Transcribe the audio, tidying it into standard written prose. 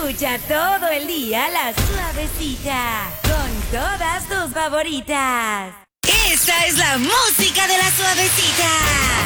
Escucha todo el día La Suavecita con todas tus favoritas. Esta es la música de La Suavecita.